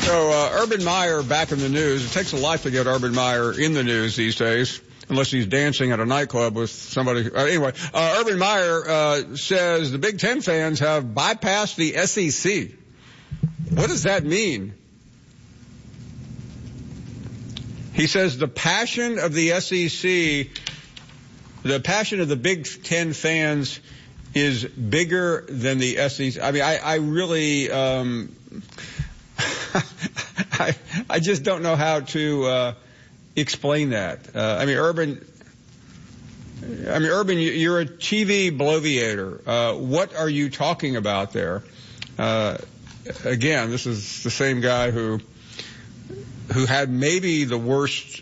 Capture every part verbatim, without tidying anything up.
So uh, Urban Meyer back in the news. It takes a lot to get Urban Meyer in the news these days, unless he's dancing at a nightclub with somebody. Uh, anyway, uh, Urban Meyer uh, says the Big Ten fans have bypassed the S E C. What does that mean? He says the passion of the S E C, the passion of the Big Ten fans is bigger than the S E C. I mean, I, I really... Um, I, I just don't know how to uh, explain that. Uh, I mean, Urban. I mean, Urban, you're a T V bloviator. Uh, what are you talking about there? Uh, again, this is the same guy who who had maybe the worst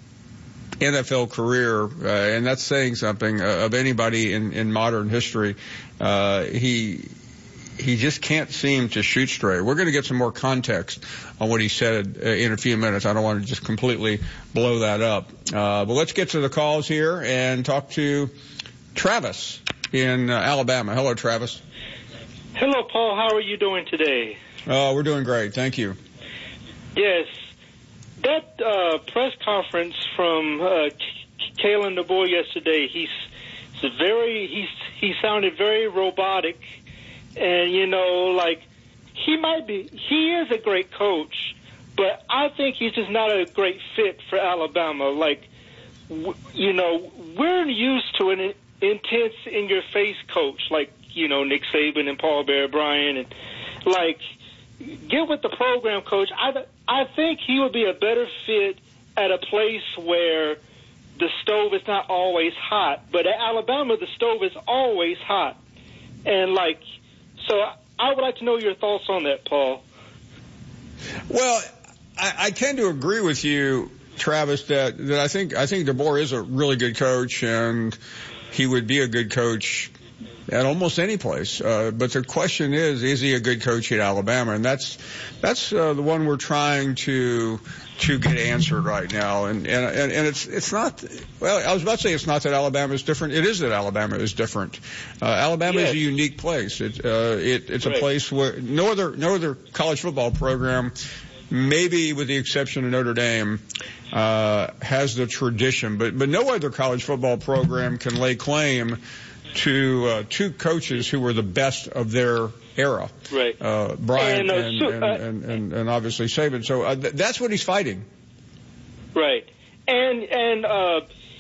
N F L career, uh, and that's saying something, uh, of anybody in, in modern history. Uh, he. He just can't seem to shoot straight. We're going to get some more context on what he said uh, in a few minutes. I don't want to just completely blow that up. Uh, but let's get to the calls here and talk to Travis in uh, Alabama. Hello, Travis. Hello, Paul. How are you doing today? Uh, we're doing great. Thank you. Yes. That uh, press conference from uh, Kalen DeBoer yesterday, he's, he's very, he's, he sounded very robotic. And, you know, like, he might be, he is a great coach, but I think he's just not a great fit for Alabama. Like, w- you know, we're used to an intense, in-your-face coach, like, you know, Nick Saban and Paul Bear Bryant. And, like, get with the program, coach. I, I think he would be a better fit at a place where the stove is not always hot. But at Alabama, the stove is always hot. And, like, so I would like to know your thoughts on that, Paul. Well, I, I tend to agree with you, Travis, that, that I think I think DeBoer is a really good coach, and he would be a good coach at almost any place. Uh, but the question is, is he a good coach at Alabama? And that's that's uh, the one we're trying to to get answered right now. And and and it's it's not. Well, I was about to say it's not that Alabama is different. It is that Alabama is different. Uh, Alabama yes. is a unique place. It, uh, it it's right. a place where no other no other college football program, maybe with the exception of Notre Dame, uh, has the tradition. But but no other college football program can lay claim to uh, two coaches who were the best of their era, right? Uh, Bryant and, uh, and, so, and, uh, and, and, and obviously Saban. So uh, th- that's what he's fighting, right? And and uh,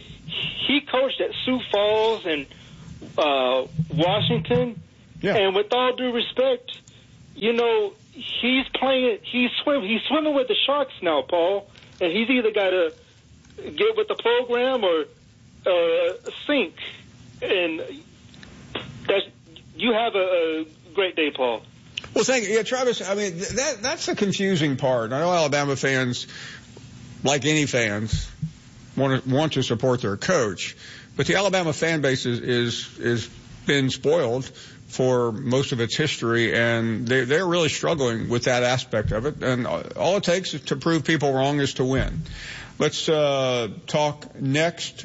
he coached at Sioux Falls and uh, Washington. Yeah. And with all due respect, you know, he's playing. He's swim. He's swimming with the sharks now, Paul. And he's either got to get with the program or uh, sink. And that's, you have a, a great day, Paul. Well, thank you. Yeah, Travis, I mean, that that's the confusing part. I know Alabama fans, like any fans, want to, want to support their coach. But the Alabama fan base is, is, is been spoiled for most of its history, and they, they're really struggling with that aspect of it. And all it takes to prove people wrong is to win. Let's uh, talk next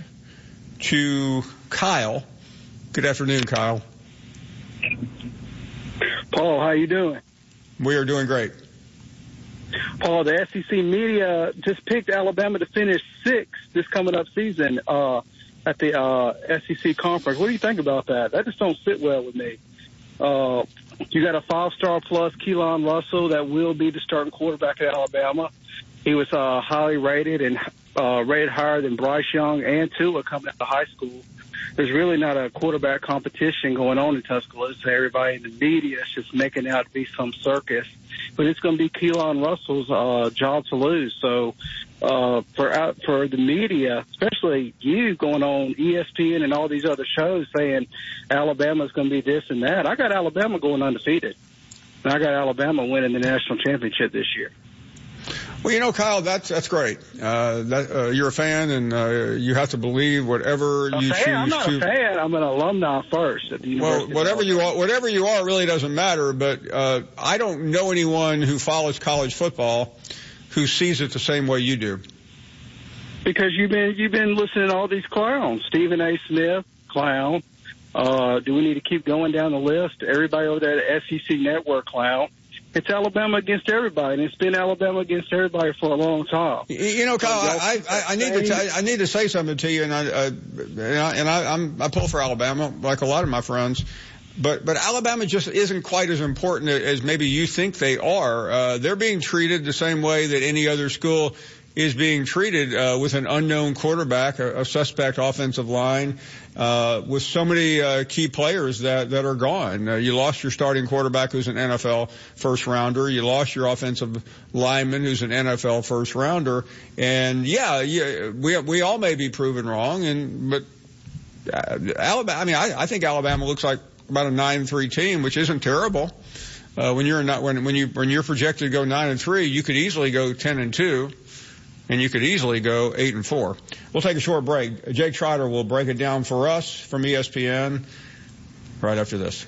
to Kyle. Good afternoon, Kyle. Paul, how you doing? We are doing great. Paul, the S E C media just picked Alabama to finish sixth this coming up season uh, at the uh, S E C conference. What do you think about that? That just don't sit well with me. Uh, you got a five-star plus Keelan Russell that will be the starting quarterback at Alabama. He was uh, highly rated and uh, rated higher than Bryce Young and Tua coming out of high school. There's really not a quarterback competition going on in Tuscaloosa. Everybody in the media is just making it out to be some circus. But it's going to be Keelan Russell's uh, job to lose. So uh, for out, for the media, especially you going on E S P N and all these other shows saying Alabama's going to be this and that, I got Alabama going undefeated. And I got Alabama winning the national championship this year. Well, you know, Kyle, that's that's great. Uh, that, uh, you're a fan, and uh, you have to believe whatever a you fan? choose I'm not to. a fan. I'm an alumni first at the University. Well, whatever you are, whatever you are, really doesn't matter. But uh, I don't know anyone who follows college football who sees it the same way you do. Because you've been you've been listening to all these clowns. Stephen A. Smith, clown. Uh, do we need to keep going down the list? Everybody over there at S E C Network, clown. it's Alabama against everybody, and it's been Alabama against everybody for a long time. You know, Kyle, I, I, I need to t- I need to say something to you, and I uh, and I, and I I'm, I pull for Alabama like a lot of my friends. But but Alabama just isn't quite as important as maybe you think they are. Uh, they're being treated the same way that any other school is being treated, uh, with an unknown quarterback, a, a suspect offensive line, uh, with so many uh, key players that that are gone. Uh, you lost your starting quarterback, who's an N F L first rounder. You lost your offensive lineman, who's an N F L first rounder. And yeah, yeah, we we all may be proven wrong. And but uh, Alabama, I mean, I, I think Alabama looks like about a nine and three team, which isn't terrible. Uh, when you're not when when you when you're projected to go nine and three, you could easily go ten and two. And you could easily go eight and four. We'll take a short break. Jake Trotter will break it down for us from E S P N right after this.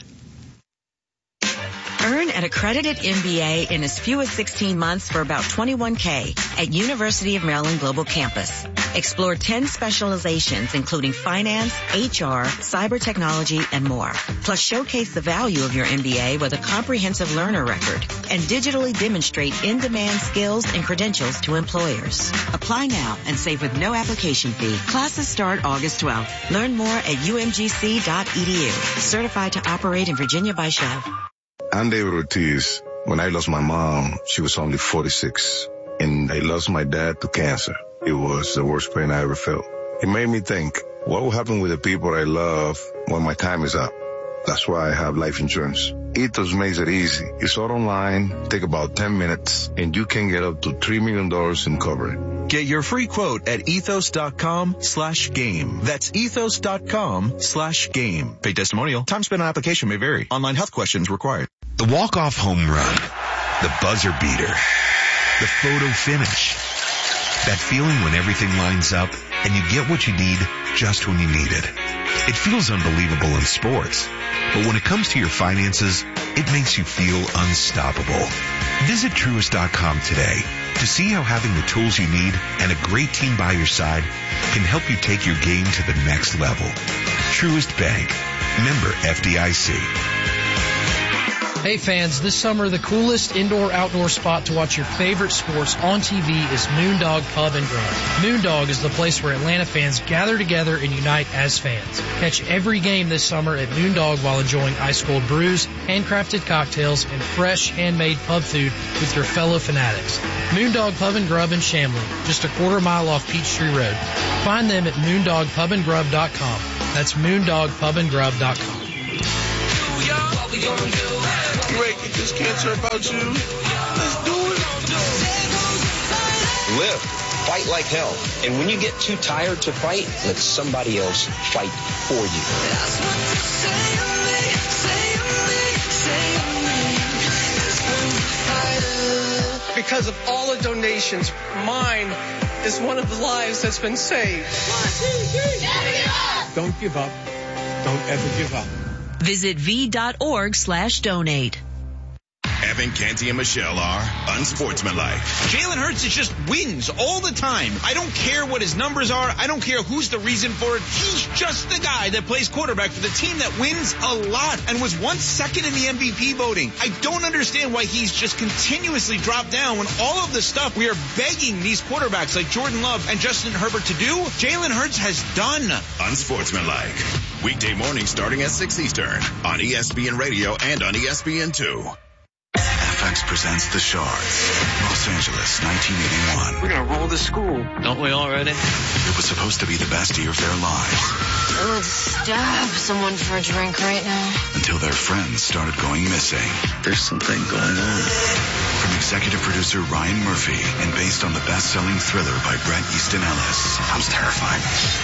Earn an accredited M B A in as few as sixteen months for about twenty-one K at University of Maryland Global Campus. Explore ten specializations, including finance, H R, cyber technology, and more. Plus, showcase the value of your M B A with a comprehensive learner record and digitally demonstrate in-demand skills and credentials to employers. Apply now and save with no application fee. Classes start August twelfth. Learn more at U M G C dot E D U. Certified to operate in Virginia by Chev. I'm David Ortiz. When I lost my mom, she was only forty-six. And I lost my dad to cancer. It was the worst pain I ever felt. It made me think, what will happen with the people I love when my time is up? That's why I have life insurance. Ethos makes it easy. It's all online, take about ten minutes, and you can get up to three million dollars in coverage. Get your free quote at ethos.com slash game. That's ethos.com slash game. Paid testimonial. Time spent on application may vary. Online health questions required. The walk-off home run. The buzzer beater. The photo finish. That feeling when everything lines up and you get what you need just when you need it. It feels unbelievable in sports, but when it comes to your finances, it makes you feel unstoppable. Visit Truist dot com today to see how having the tools you need and a great team by your side can help you take your game to the next level. Truist Bank. Member F D I C. Hey fans, this summer the coolest indoor-outdoor spot to watch your favorite sports on T V is Moondog Pub and Grub. Moondog is the place where Atlanta fans gather together and unite as fans. Catch every game this summer at Moondog while enjoying ice-cold brews, handcrafted cocktails, and fresh, handmade pub food with your fellow fanatics. Moondog Pub and Grub in Chamblee, just a quarter mile off Peachtree Road. Find them at moondog pub and grub dot com. That's moondog pub and grub dot com. Great, get this cancer about you. Let's do it. Live. Fight like hell. And when you get too tired to fight, let somebody else fight for you. That's what you say to me, say to me, say to me. Because of all the donations, mine is one of the lives that's been saved. One, two, three. Never give up. Don't give up. Don't ever give up. Visit v.org slash donate. Evan, Canty, and Michelle are unsportsmanlike. Jalen Hurts just wins all the time. I don't care what his numbers are. I don't care who's the reason for it. He's just the guy that plays quarterback for the team that wins a lot and was once second in the M V P voting. I don't understand why he's just continuously dropped down when all of the stuff we are begging these quarterbacks like Jordan Love and Justin Herbert to do, Jalen Hurts has done. Unsportsmanlike. Weekday mornings starting at six Eastern on E S P N Radio and on E S P N two. F X presents The Shards, Los Angeles, nineteen eighty-one. We're gonna roll the school, don't we already? It was supposed to be the best year of their lives. I would stab someone for a drink right now. Until their friends started going missing. There's something going on. From executive producer Ryan Murphy and based on the best-selling thriller by Bret Easton Ellis. Sounds terrifying.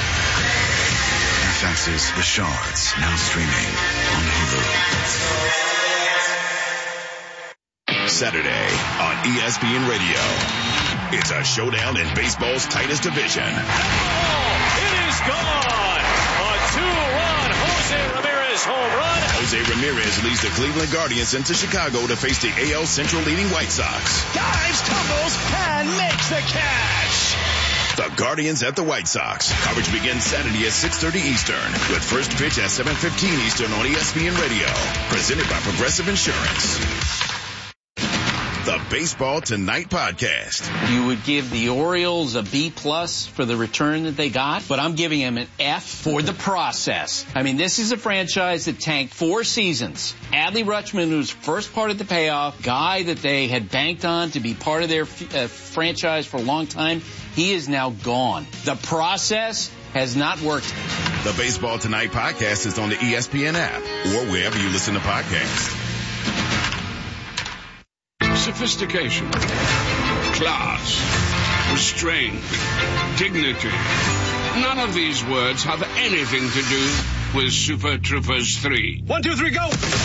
F X's The Shards, now streaming on Hulu. Saturday on E S P N Radio. It's a showdown in baseball's tightest division. It is gone. A two-run Jose Ramirez home run. Jose Ramirez leads the Cleveland Guardians into Chicago to face the A L Central leading White Sox. Dives, tumbles, and makes the catch. The Guardians at the White Sox. Coverage begins Saturday at six thirty Eastern with first pitch at seven fifteen Eastern on E S P N Radio. Presented by Progressive Insurance. Baseball Tonight podcast. You would give the Orioles a B plus for the return that they got, but I'm giving them an F for the process. I mean, this is a franchise that tanked four seasons. Adley Rutschman was first part of the payoff, guy that they had banked on to be part of their uh, franchise for a long time. He is now gone. The process has not worked. The Baseball Tonight podcast is on the E S P N app or wherever you listen to podcasts. Sophistication, class, restraint, dignity. None of these words have anything to do with Super Troopers three. One, two, three, go!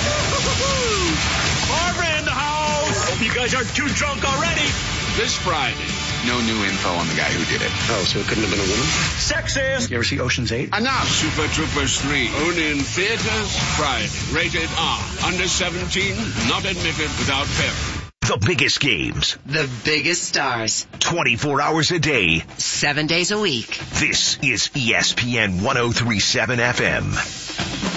Barbara in the house! Hope you guys aren't too drunk already. This Friday. No new info on the guy who did it. Oh, so it couldn't have been a woman? Sexist! You ever see Ocean's eight? Enough! Super Troopers three. Only in theaters Friday. Rated R. Under seventeen. Not admitted without parent. The biggest games. The biggest stars. twenty-four hours a day. Seven days a week. This is E S P N one oh three point seven F M.